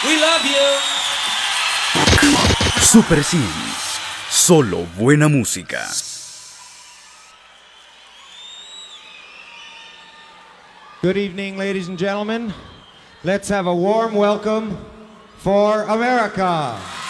We love you. Super Sin, solo buena música. Good evening, ladies and gentlemen. Let's have a warm welcome for America.